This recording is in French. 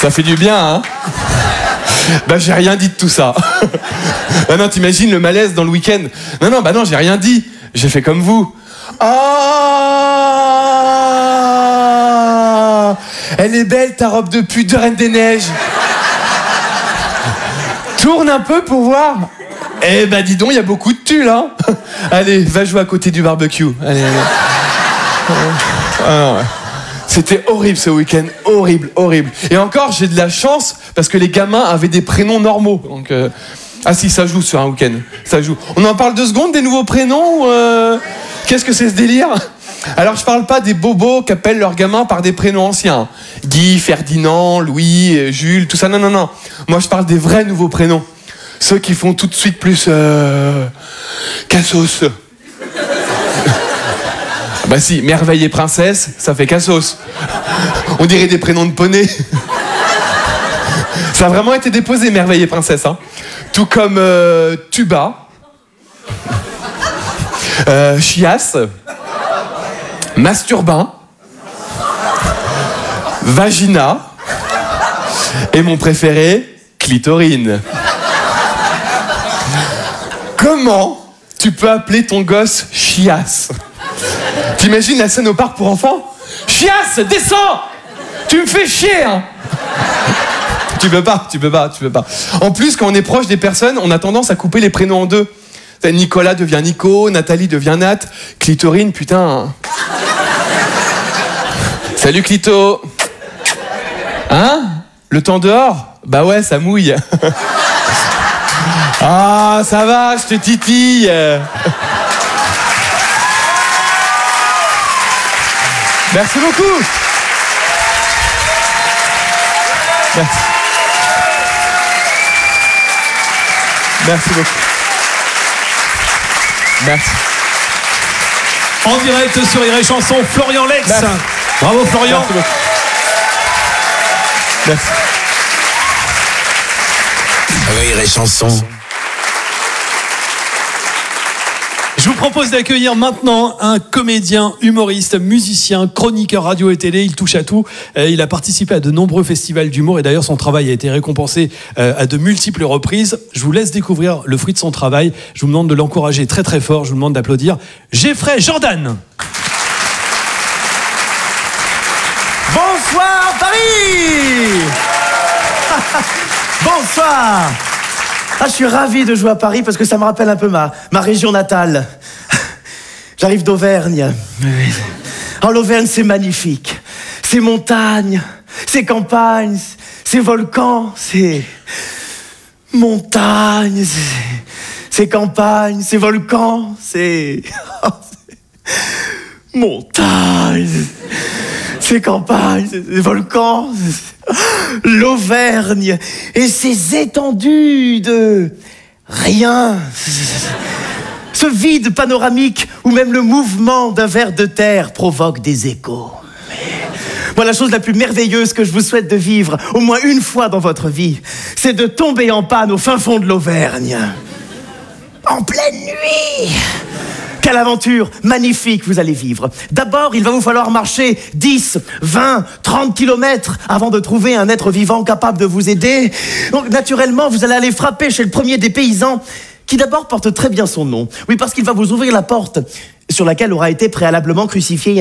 Ça fait du bien, hein? Bah, j'ai rien dit de tout ça. Ah non, t'imagines le malaise dans le week-end. Non, j'ai rien dit. J'ai fait comme vous. Ah, elle est belle, ta robe de pute de Reine des Neiges. Tourne un peu pour voir. Eh ben, dis donc, il y a beaucoup de tulle, hein. Allez, va jouer à côté du barbecue. Allez. Ah, ouais. C'était horrible ce week-end, horrible. Et encore, j'ai de la chance parce que les gamins avaient des prénoms normaux. Donc, ah si, ça joue sur un week-end, ça joue. On en parle 2 secondes des nouveaux prénoms Qu'est-ce que c'est ce délire? Alors, je parle pas des bobos qui appellent leurs gamins par des prénoms anciens. Guy, Ferdinand, Louis, Jules, tout ça. Non. Moi, je parle des vrais nouveaux prénoms. Ceux qui font tout de suite plus... Cassos. Bah si, Merveille et Princesse, ça fait Cassos. On dirait des prénoms de poney. Ça a vraiment été déposé, Merveille et Princesse. Hein. Tout comme Tuba, Chiasse, Masturbin, Vagina, et mon préféré, Clitorine. Comment tu peux appeler ton gosse Chiasse? T'imagines la scène au parc pour enfants? Chiasse, descends! Tu me fais chier, hein. Tu peux pas. En plus, quand on est proche des personnes, on a tendance à couper les prénoms en 2. Nicolas devient Nico, Nathalie devient Nat, Clitorine, putain. Salut Clito. Hein? Le temps dehors? Bah ouais, ça mouille. Ah, ça va, je te titille. Merci beaucoup. Merci beaucoup. Merci. En direct sur Rire et Chanson, Florian Lex. Merci. Bravo Florian. Merci beaucoup. Merci. Rire et Chanson. Je vous propose d'accueillir maintenant un comédien, humoriste, musicien, chroniqueur radio et télé. Il touche à tout. Il a participé à de nombreux festivals d'humour et d'ailleurs son travail a été récompensé à de multiples reprises. Je vous laisse découvrir le fruit de son travail. Je vous demande de l'encourager très très fort. Je vous demande d'applaudir Jeffrey Jordan. Bonsoir Paris. Bonsoir. Ah, je suis ravi de jouer à Paris parce que ça me rappelle un peu ma région natale. J'arrive d'Auvergne. Oh, l'Auvergne, c'est magnifique. C'est montagne, c'est campagne, c'est volcan, c'est montagne, c'est campagne, c'est volcan, c'est montagne, c'est campagne, c'est volcan. L'Auvergne et ses étendues de rien. Ce vide panoramique où même le mouvement d'un ver de terre provoque des échos. Moi, la chose la plus merveilleuse que je vous souhaite de vivre, au moins une fois dans votre vie, c'est de tomber en panne au fin fond de l'Auvergne. En pleine nuit. Quelle aventure magnifique vous allez vivre. D'abord, il va vous falloir marcher 10, 20, 30 kilomètres avant de trouver un être vivant capable de vous aider. Donc, naturellement, vous allez aller frapper chez le premier des paysans qui d'abord porte très bien son nom. Oui, parce qu'il va vous ouvrir la porte sur laquelle aura été préalablement crucifié